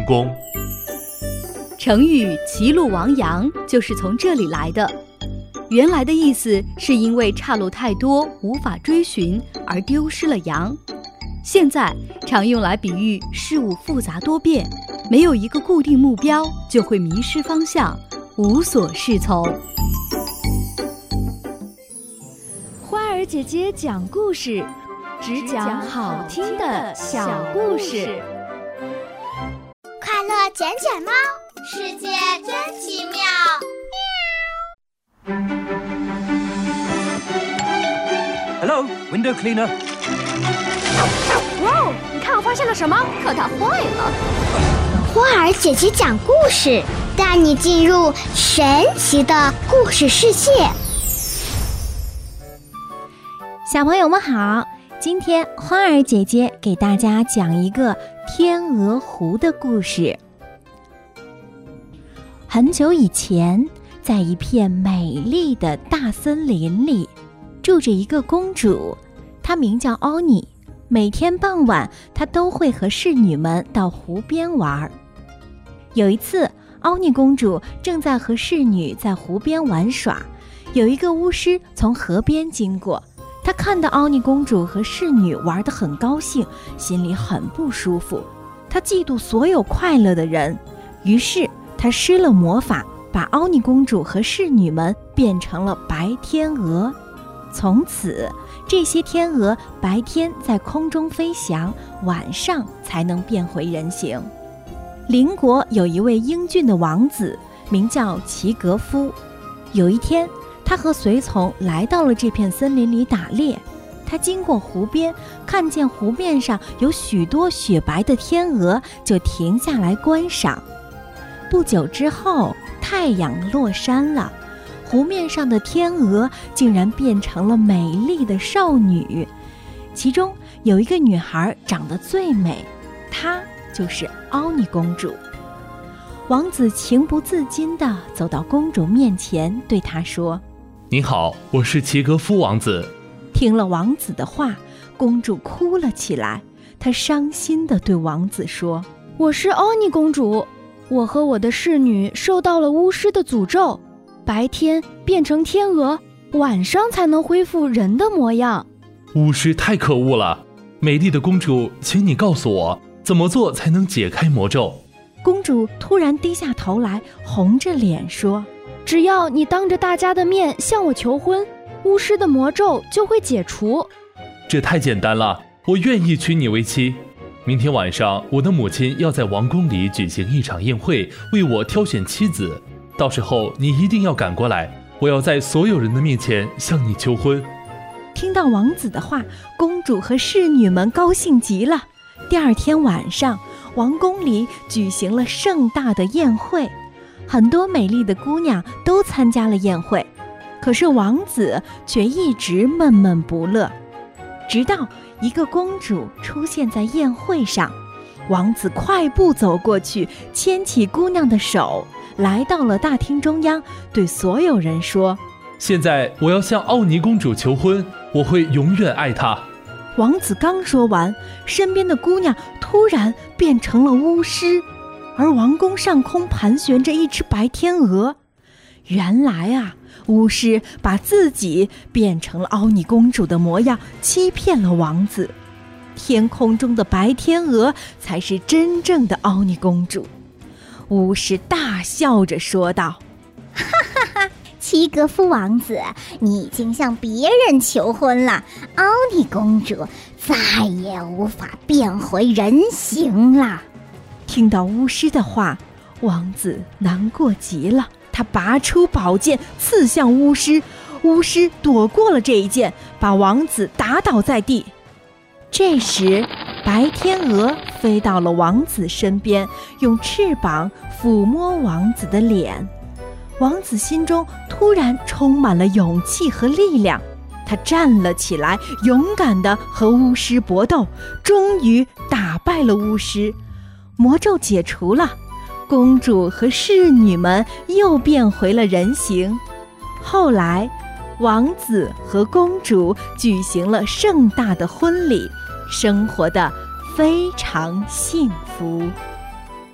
功。 成语歧路亡羊就是从这里来的，原来的意思是因为岔路太多无法追寻而丢失了羊，现在常用来比喻事物复杂多变，没有一个固定目标就会迷失方向，无所适从。 花儿姐姐讲故事，只讲好听的小故事。 快乐捡捡猫，世界真奇妙。 Hello, window cleaner. 哇，你看我发现了什么？可它坏了。 花儿姐姐讲故事，带你进入神奇的故事世界。 小朋友们好，今天花儿姐姐给大家讲一个天鹅湖的故事。很久以前，在一片美丽的大森林里，住着一个公主，她名叫欧尼。每天傍晚，她都会和侍女们到湖边玩。有一次，欧尼公主正在和侍女在湖边玩耍，有一个巫师从河边经过，他看到欧尼公主和侍女玩得很高兴，心里很不舒服。他嫉妒所有快乐的人，于是他施了魔法，把欧尼公主和侍女们变成了白天鹅。从此，这些天鹅白天在空中飞翔，晚上才能变回人形。邻国有一位英俊的王子，名叫齐格夫。有一天，他和随从来到了这片森林里打猎。他经过湖边，看见湖面上有许多雪白的天鹅，就停下来观赏。不久之后，太阳落山了，湖面上的天鹅竟然变成了美丽的少女。其中有一个女孩长得最美，她就是欧尼公主。王子情不自禁地走到公主面前，对她说： 你好，我是齐格夫王子。 听了王子的话，公主哭了起来。她伤心地对王子说： 我是欧尼公主，我和我的侍女受到了巫师的诅咒，白天变成天鹅，晚上才能恢复人的模样。 巫师太可恶了，美丽的公主，请你告诉我，怎么做才能解开魔咒？ 公主突然低下头来，红着脸说： 只要你当着大家的面向我求婚，巫师的魔咒就会解除。 这太简单了，我愿意娶你为妻。明天晚上，我的母亲要在王宫里举行一场宴会，为我挑选妻子。到时候你一定要赶过来，我要在所有人的面前向你求婚。 听到王子的话，公主和侍女们高兴极了。第二天晚上，王宫里举行了盛大的宴会，很多美丽的姑娘都参加了宴会，可是王子却一直闷闷不乐。直到一个公主出现在宴会上，王子快步走过去，牵起姑娘的手，来到了大厅中央，对所有人说： 现在我要向奥尼公主求婚，我会永远爱她。 王子刚说完，身边的姑娘突然变成了巫师，而王宫上空盘旋着一只白天鹅。原来啊，巫师把自己变成了欧尼公主的模样，欺骗了王子。天空中的白天鹅才是真正的欧尼公主。巫师大笑着说道： 哈哈哈，齐格夫王子，你已经向别人求婚了，欧尼公主再也无法变回人形了。 听到巫师的话，王子难过极了，他拔出宝剑刺向巫师，巫师躲过了这一剑，把王子打倒在地。这时，白天鹅飞到了王子身边，用翅膀抚摸王子的脸。王子心中突然充满了勇气和力量，他站了起来，勇敢地和巫师搏斗，终于打败了巫师。魔咒解除了，公主和侍女们又变回了人形。后来，王子和公主举行了盛大的婚礼，生活得非常幸福。